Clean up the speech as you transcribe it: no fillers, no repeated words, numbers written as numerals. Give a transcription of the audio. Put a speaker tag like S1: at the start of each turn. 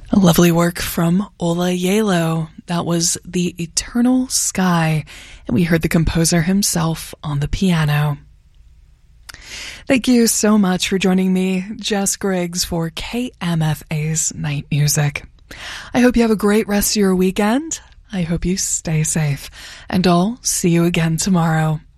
S1: A lovely work from Ola Yalo. That was The Eternal Sky, and we heard the composer himself on the piano. Thank you so much for joining me, Jess Griggs, for KMFA's Night Music. I hope you have a great rest of your weekend. I hope you stay safe, and I'll see you again tomorrow.